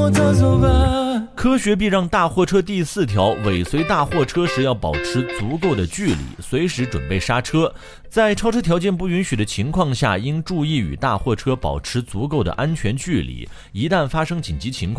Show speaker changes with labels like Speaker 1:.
Speaker 1: 走走吧。
Speaker 2: 科学避让大货车第4条，尾随大货车时要保持足够的距离，随时准备刹车。在超车条件不允许的情况下，应注意与大货车保持足够的安全距离。一旦发生紧急情况，